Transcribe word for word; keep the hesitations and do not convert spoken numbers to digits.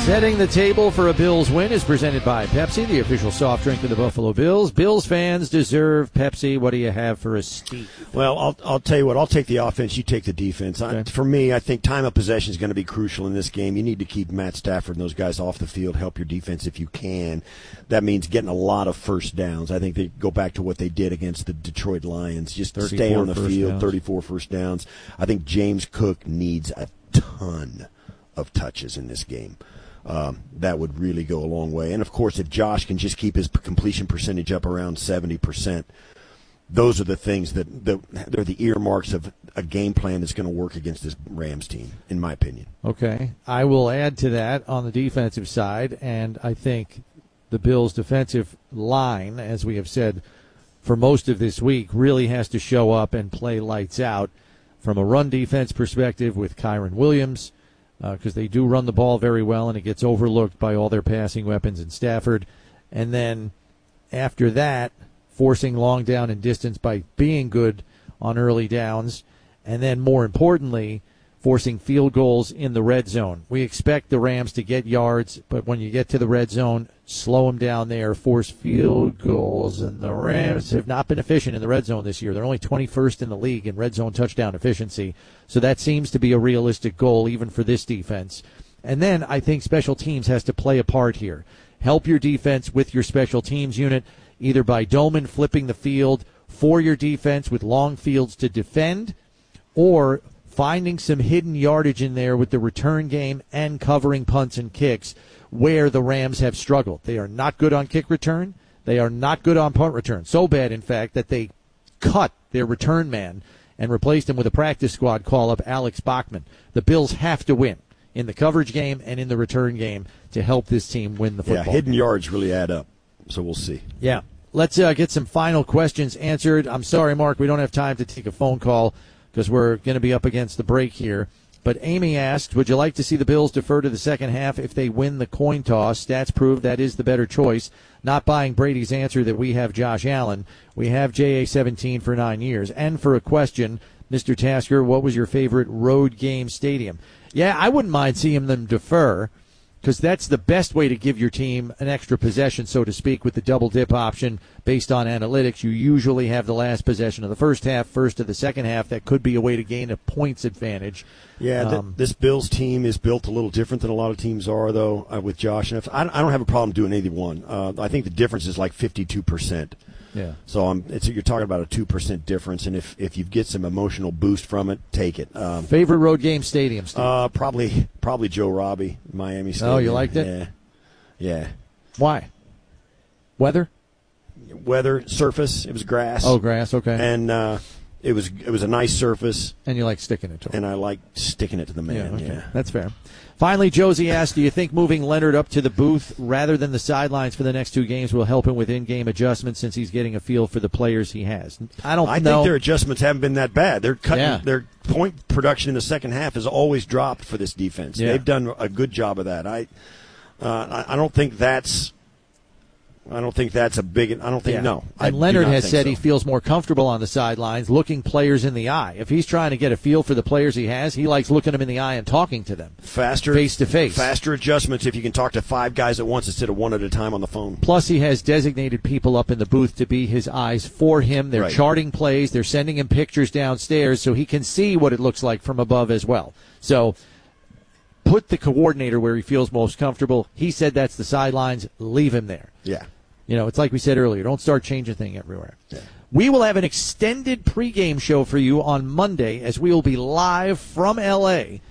Setting the table for a Bills win is presented by Pepsi, the official soft drink of the Buffalo Bills. Bills fans deserve Pepsi. What do you have for us, Steve? Well, I'll I'll tell you what. I'll take the offense. You take the defense. Okay. I, for me, I think time of possession is going to be crucial in this game. You need to keep Matt Stafford and those guys off the field. Help your defense if you can. That means getting a lot of first downs. I think they go back to what they did against the Detroit Lions. Just stay on the field. Downs. thirty-four first downs. I think James Cook needs a ton of touches in this game. Um, that would really go a long way. And, of course, if Josh can just keep his completion percentage up around seventy percent, those are the things that, that they're the earmarks of a game plan that's going to work against this Rams team, in my opinion. Okay. I will add to that on the defensive side, and I think the Bills' defensive line, as we have said for most of this week, really has to show up and play lights out from a run defense perspective with Kyren Williams, because uh, they do run the ball very well, and it gets overlooked by all their passing weapons in Stafford. And then after that, forcing long down and distance by being good on early downs. And then more importantly, forcing field goals in the red zone. We expect the Rams to get yards, but when you get to the red zone, slow them down there, force field goals. And the Rams have not been efficient in the red zone this year. They're only twenty-first in the league in red zone touchdown efficiency. So that seems to be a realistic goal even for this defense. And then I think special teams has to play a part here. Help your defense with your special teams unit, either by Doman flipping the field for your defense with long fields to defend, or finding some hidden yardage in there with the return game and covering punts and kicks where the Rams have struggled. They are not good on kick return. They are not good on punt return. So bad, in fact, that they cut their return man and replaced him with a practice squad call-up, Alex Bachman. The Bills have to win in the coverage game and in the return game to help this team win the football. Yeah, hidden yards really add up, so we'll see. Yeah. Let's uh, get some final questions answered. I'm sorry, Mark, we don't have time to take a phone call because we're going to be up against the break here. But Amy asked, would you like to see the Bills defer to the second half if they win the coin toss? Stats prove that is the better choice. Not buying Brady's answer that we have Josh Allen. We have J A seventeen for nine years. And for a question, Mister Tasker, what was your favorite road game stadium? Yeah, I wouldn't mind seeing them defer, because that's the best way to give your team an extra possession, so to speak, with the double dip option based on analytics. You usually have the last possession of the first half, first of the second half. That could be a way to gain a points advantage. Yeah, th- um, this Bills team is built a little different than a lot of teams are, though, uh, with Josh. And if, I, I don't have a problem doing either one. Uh, I think the difference is like fifty-two percent. Yeah. So um, it's, you're talking about a two percent difference, and if, if you get some emotional boost from it, take it. Um, Favorite road game stadium, Steve? Uh, probably probably Joe Robbie, Miami Stadium. Oh, you liked it? Yeah. Yeah. Why? Weather? Weather, surface, it was grass. Oh, grass, okay. And uh, it was it was a nice surface. And you like sticking it to him. And I like sticking it to the man, yeah. Okay. yeah. That's fair. Finally, Josie asked, do you think moving Leonard up to the booth rather than the sidelines for the next two games will help him with in-game adjustments since he's getting a feel for the players he has? I don't I know. think their adjustments haven't been that bad. They're cutting Yeah. their point production in the second half has always dropped for this defense. Yeah. They've done a good job of that. I uh, I don't think that's I don't think that's a big I don't think Yeah. no. I And do Leonard not has think said so. he feels more comfortable on the sidelines looking players in the eye. If he's trying to get a feel for the players he has, he likes looking them in the eye and talking to them. faster face to face. Faster adjustments if you can talk to five guys at once instead of one at a time on the phone. Plus, he has designated people up in the booth to be his eyes for him. They're Right. charting plays. They're sending him pictures downstairs so he can see what it looks like from above as well. So put the coordinator where he feels most comfortable. He said that's the sidelines. Leave him there. Yeah. You know, it's like we said earlier. Don't start changing things everywhere. Yeah. We will have an extended pregame show for you on Monday as we will be live from L A